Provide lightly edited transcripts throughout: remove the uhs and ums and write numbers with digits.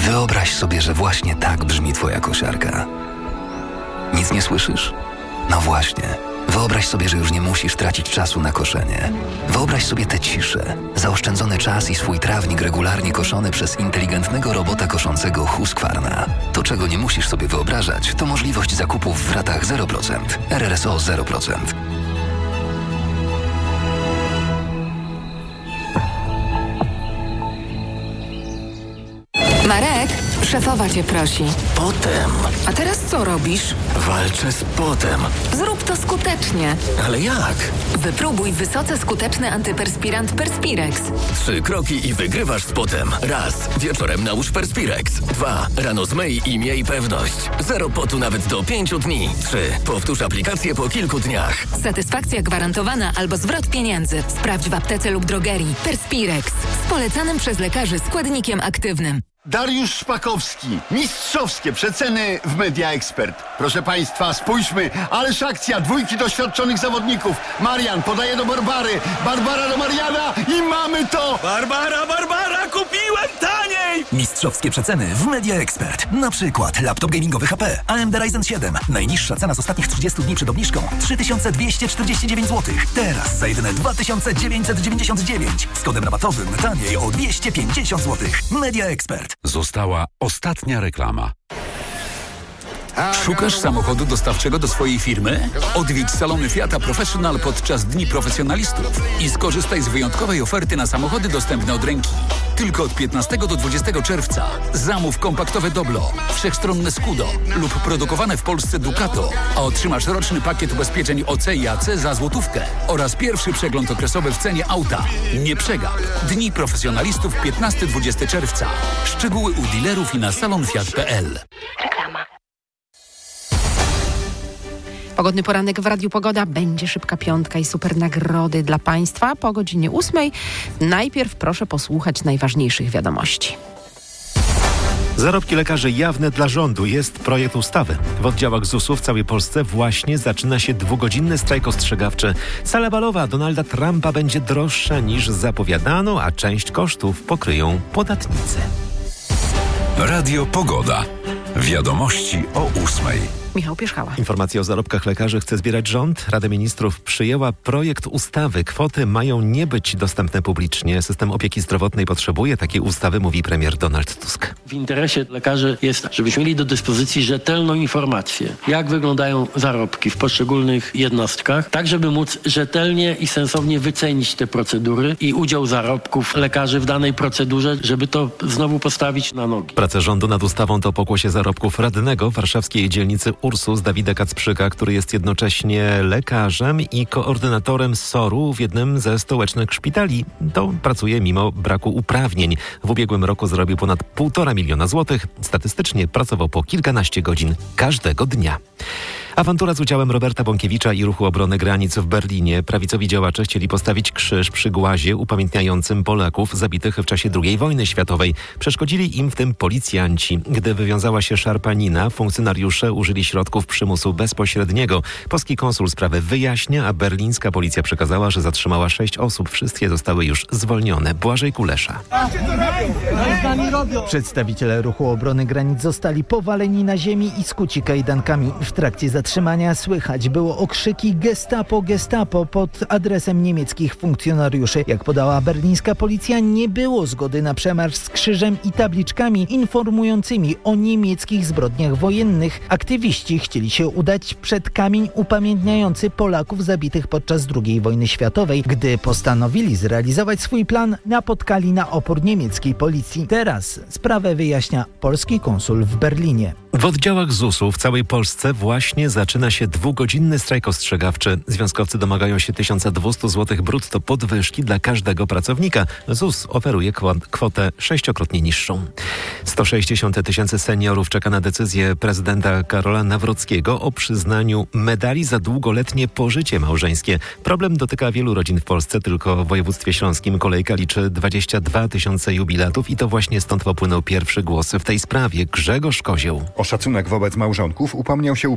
Wyobraź sobie, że właśnie tak brzmi twoja kosiarka. Nic nie słyszysz? No właśnie. Wyobraź sobie, że już nie musisz tracić czasu na koszenie. Wyobraź sobie tę ciszę, zaoszczędzony czas i swój trawnik regularnie koszony przez inteligentnego robota koszącego Husqvarna. To, czego nie musisz sobie wyobrażać, to możliwość zakupów w ratach 0%. RRSO 0%. Marek, szefowa cię prosi. Potem. A teraz co robisz? Walczę z potem. Zrób to skutecznie. Ale jak? Wypróbuj wysoce skuteczny antyperspirant Perspirex. 3 kroki i wygrywasz z potem. Raz. Wieczorem nałóż Perspirex. 2. Rano zmyj i miej pewność. 0 potu nawet do 5 dni. 3. Powtórz aplikację po kilku dniach. Satysfakcja gwarantowana albo zwrot pieniędzy. Sprawdź w aptece lub drogerii. Perspirex. Z polecanym przez lekarzy składnikiem aktywnym. Dariusz Szpakowski. Mistrzowskie przeceny w Media Expert. Proszę Państwa, spójrzmy. Ależ akcja. 2 doświadczonych zawodników. Marian podaje do Barbary. Barbara do Mariana i mamy to! Barbara, kupiłem taniej! Mistrzowskie przeceny w Media Expert. Na przykład laptop gamingowy HP AMD Ryzen 7. Najniższa cena z ostatnich 30 dni przed obniżką 3249 zł. Teraz za jedyne 2999. Z kodem rabatowym taniej o 250 zł. Media Expert. Została ostatnia reklama. Szukasz samochodu dostawczego do swojej firmy? Odwiedź salony Fiata Professional podczas Dni Profesjonalistów i skorzystaj z wyjątkowej oferty na samochody dostępne od ręki. Tylko od 15 do 20 czerwca. Zamów kompaktowe Doblo, wszechstronne Scudo lub produkowane w Polsce Ducato, a otrzymasz roczny pakiet ubezpieczeń OC i AC za złotówkę oraz pierwszy przegląd okresowy w cenie auta. Nie przegap. Dni Profesjonalistów 15-20 czerwca. Szczegóły u dealerów i na salonfiat.pl. Reklama. Pogodny poranek w Radiu Pogoda. Będzie szybka piątka i super nagrody dla Państwa po godzinie 8. Najpierw proszę posłuchać najważniejszych wiadomości. Zarobki lekarzy jawne dla rządu jest projekt ustawy. W oddziałach ZUS-u w całej Polsce właśnie zaczyna się 2-godzinny strajk ostrzegawczy. Sala balowa Donalda Trumpa będzie droższa niż zapowiadano, a część kosztów pokryją podatnicy. Radio Pogoda. Wiadomości o 8. Michał Pierzchała. Informacje o zarobkach lekarzy chce zbierać rząd. Rada Ministrów przyjęła projekt ustawy. Kwoty mają nie być dostępne publicznie. System opieki zdrowotnej potrzebuje takiej ustawy, mówi premier Donald Tusk. W interesie lekarzy jest, żebyśmy mieli do dyspozycji rzetelną informację, jak wyglądają zarobki w poszczególnych jednostkach, tak żeby móc rzetelnie i sensownie wycenić te procedury i udział zarobków lekarzy w danej procedurze, żeby to znowu postawić na nogi. Prace rządu nad ustawą to pokłosie zarobków radnego warszawskiej dzielnicy Ursus Dawida Kacprzyka, który jest jednocześnie lekarzem i koordynatorem SOR-u w jednym ze stołecznych szpitali. To pracuje mimo braku uprawnień. W ubiegłym roku zarobił ponad 1,5 miliona złotych. Statystycznie pracował po kilkanaście godzin każdego dnia. Awantura z udziałem Roberta Bąkiewicza i Ruchu Obrony Granic w Berlinie. Prawicowi działacze chcieli postawić krzyż przy głazie upamiętniającym Polaków zabitych w czasie II wojny światowej. Przeszkodzili im w tym policjanci. Gdy wywiązała się szarpanina, funkcjonariusze użyli środków przymusu bezpośredniego. Polski konsul sprawę wyjaśnia, a berlińska policja przekazała, że zatrzymała 6 osób. Wszystkie zostały już zwolnione. Błażej Kulesza. Przedstawiciele Ruchu Obrony Granic zostali powaleni na ziemi i skuci kajdankami. W trakcie zatrzymania słychać było okrzyki Gestapo, Gestapo pod adresem niemieckich funkcjonariuszy. Jak podała berlińska policja, nie było zgody na przemarsz z krzyżem i tabliczkami informującymi o niemieckich zbrodniach wojennych. Aktywiści chcieli się udać przed kamień upamiętniający Polaków zabitych podczas II wojny światowej. Gdy postanowili zrealizować swój plan, napotkali na opór niemieckiej policji. Teraz sprawę wyjaśnia polski konsul w Berlinie. W oddziałach ZUS-u w całej Polsce właśnie zaczyna się 2-godzinny strajk ostrzegawczy. Związkowcy domagają się 1200 zł brutto podwyżki dla każdego pracownika. ZUS oferuje kwotę 6-krotnie niższą. 160 000 seniorów czeka na decyzję prezydenta Karola Nawrockiego o przyznaniu medali za długoletnie pożycie małżeńskie. Problem dotyka wielu rodzin w Polsce. Tylko w województwie śląskim kolejka liczy 22 000 jubilatów i to właśnie stąd popłynął pierwszy głos w tej sprawie. Grzegorz Kozieł. O szacunek wobec małżonków upomniał się u prezydenta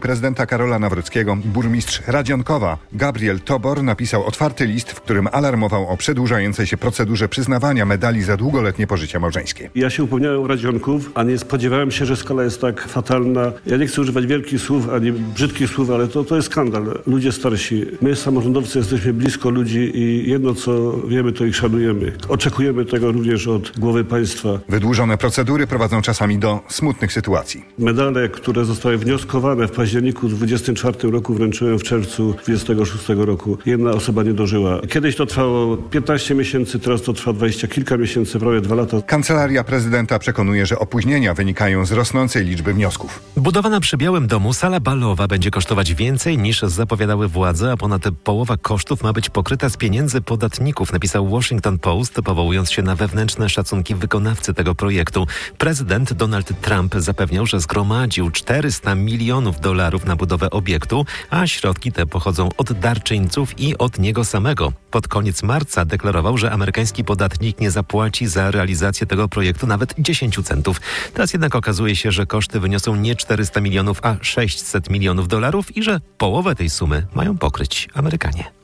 Karola Nawrockiego burmistrz Radzionkowa Gabriel Tobor napisał otwarty list, w którym alarmował o przedłużającej się procedurze przyznawania medali za długoletnie pożycie małżeńskie. Ja się upomniałem o Radzionków, a nie spodziewałem się, że skala jest tak fatalna. Ja nie chcę używać wielkich słów, ani brzydkich słów, ale to jest skandal. Ludzie starsi. My, samorządowcy, jesteśmy blisko ludzi i jedno, co wiemy, to ich szanujemy. Oczekujemy tego również od głowy państwa. Wydłużone procedury prowadzą czasami do smutnych sytuacji. Medale, które zostały wnioskowane w październiku 24 roku, wręczyłem w czerwcu 26 roku. Jedna osoba nie dożyła. Kiedyś to trwało 15 miesięcy, teraz to trwa 20 kilka miesięcy, prawie 2 lata. Kancelaria prezydenta przekonuje, że opóźnienia wynikają z rosnącej liczby wniosków. Budowana przy Białym Domu sala balowa będzie kosztować więcej niż zapowiadały władze, a ponad połowa kosztów ma być pokryta z pieniędzy podatników, napisał Washington Post, powołując się na wewnętrzne szacunki wykonawcy tego projektu. Prezydent Donald Trump zapewniał, że zgromadził $400 milionów na budowę obiektu, a środki te pochodzą od darczyńców i od niego samego. Pod koniec marca deklarował, że amerykański podatnik nie zapłaci za realizację tego projektu nawet 10 centów. Teraz jednak okazuje się, że koszty wyniosą nie 400 milionów, a $600 milionów i że połowę tej sumy mają pokryć Amerykanie.